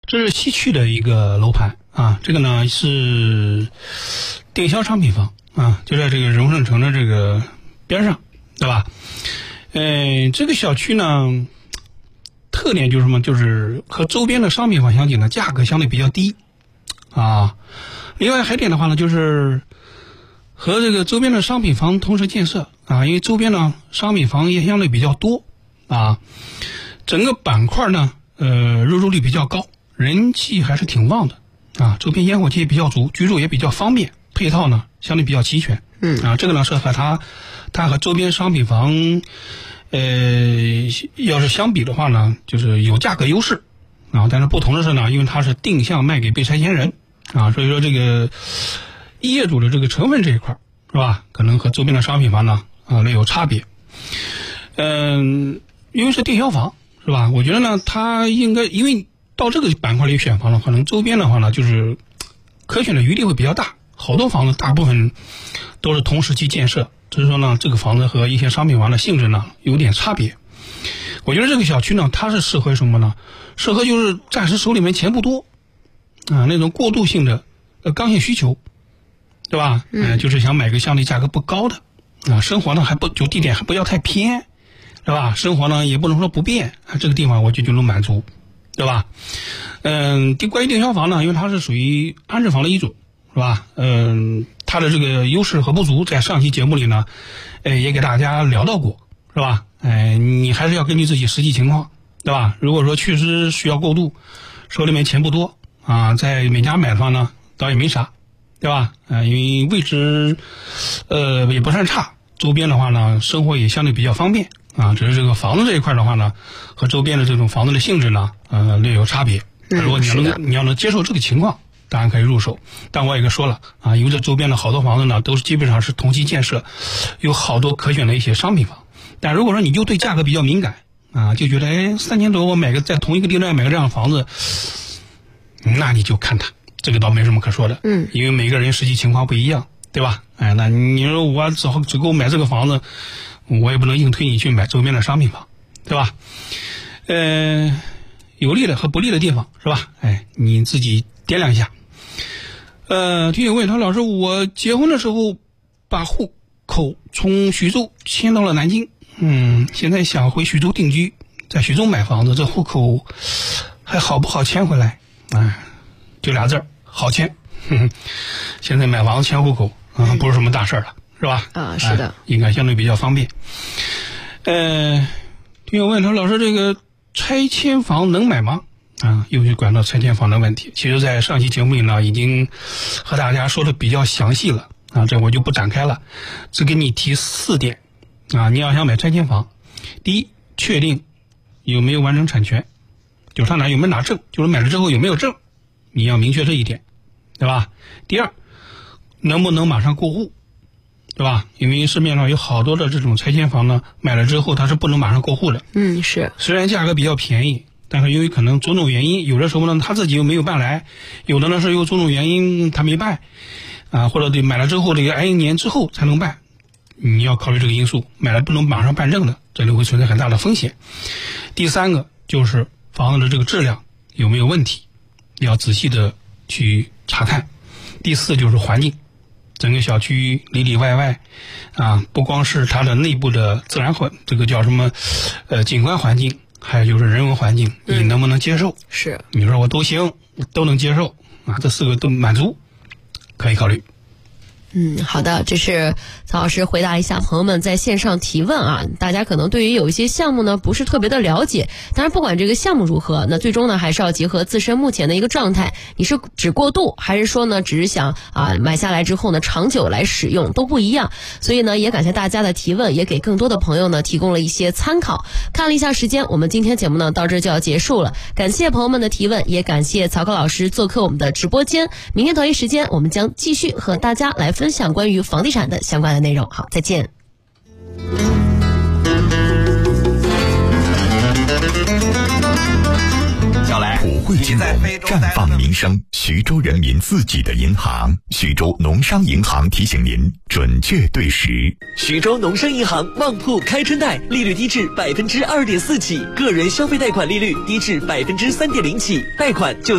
这是西区的一个楼盘啊，这个呢是电销商品房啊，就在这个荣盛城的这个边上，对吧？这个小区呢，特点就是什么？就是和周边的商品房相比呢，价格相对比较低啊。另外还一点的话呢，就是和这个周边的商品房同时建设啊，因为周边呢商品房也相对比较多啊，整个板块呢入住率比较高，人气还是挺旺的啊，周边烟火气也比较足，居住也比较方便，配套呢相对比较齐全。这个呢是和它和周边商品房要是相比的话呢，就是有价格优势啊，但是不同的是呢，因为它是定向卖给被拆迁人啊，所以说这个业主的这个成分这一块是吧，可能和周边的商品房呢略有差别。因为是电销房是吧，我觉得呢它应该，因为到这个板块里选房的话，可能周边的话呢就是可选的余地会比较大，好多房子大部分都是同时期建设，只是说呢这个房子和一些商品房的性质呢有点差别。我觉得这个小区呢它是适合什么呢？适合就是暂时手里面钱不多啊，那种过渡性的刚性需求，对吧？就是想买个相对价格不高的啊，生活呢就地点还不要太偏，对吧？生活呢也不能说不便啊，这个地方我觉得就能满足，对吧？关于电销房呢，因为它是属于安置房的一种，是吧？它的这个优势和不足，在上期节目里呢，也给大家聊到过，是吧？你还是要根据自己实际情况，对吧？如果说确实需要过渡，手里面钱不多啊，在美家买的话呢，倒也没啥，对吧？因为位置也不算差，周边的话呢，生活也相对比较方便啊。只是这个房子这一块的话呢，和周边的这种房子的性质呢，略有差别。如果你要能接受这个情况，当然可以入手。但我也说了啊，因为这周边的好多房子呢，都是基本上是同期建设，有好多可选的一些商品房。但如果说你就对价格比较敏感啊，就觉得3000多我买个在同一个地段买个这样的房子，那你就看它，这个倒没什么可说的。因为每个人实际情况不一样，对吧？那你说我只够买这个房子，我也不能硬推你去买周边的商品房，对吧？有利的和不利的地方是吧？你自己掂量一下。听友问他，老师，我结婚的时候把户口从徐州迁到了南京，现在想回徐州定居，在徐州买房子，这户口还好不好迁回来？就俩字儿，好迁。现在买房子迁户口不是什么大事了，是吧？ 是的， 应该相对比较方便。听友问他，老师，这个拆迁房能买吗？又去管到拆迁房的问题。其实在上期节目里呢，已经和大家说的比较详细了这我就不展开了，只给你提4点你要想买拆迁房，第一，确定有没有完整产权，就是他有没有拿证，就是买了之后有没有证，你要明确这一点，对吧？第二，能不能马上过户，对吧？因为市面上有好多的这种拆迁房呢，买了之后它是不能马上过户的。 是。 虽然价格比较便宜，但是由于可能种种原因，有的时候呢他自己又没有办来，有的呢是有种种原因他没办或者得买了之后这个1年之后才能办，你要考虑这个因素，买了不能马上办证的，这里会存在很大的风险。第三个就是房子的这个质量有没有问题，要仔细的去查看。第四就是环境，整个小区里里外外不光是它的内部的自然这个叫什么景观环境，还有就是人文环境，你能不能接受？ 是， 你说我都行，都能接受这4个都满足，可以考虑。 好的，这是曹老师回答一下朋友们在线上提问大家可能对于有一些项目呢不是特别的了解，当然不管这个项目如何，那最终呢还是要结合自身目前的一个状态，你是只过渡还是说呢只是想买下来之后呢长久来使用，都不一样。所以呢也感谢大家的提问，也给更多的朋友呢提供了一些参考。看了一下时间，我们今天节目呢到这就要结束了，感谢朋友们的提问，也感谢曹克老师做客我们的直播间。明天同一时间我们将继续和大家来分享关于房地产的相关的内容。好，再见。 普惠金融，绽放民生，徐州人民自己的银行。徐州农商银行提醒您准确对时。 徐州农商银行旺铺开春贷，利率低至2.4%起，个人消费贷款利率低至3.0%起，贷款就